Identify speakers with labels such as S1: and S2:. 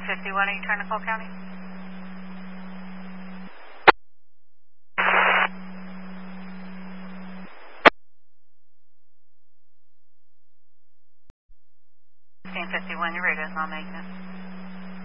S1: 1051, are you trying to call county? Ten 51, your radio's not making it.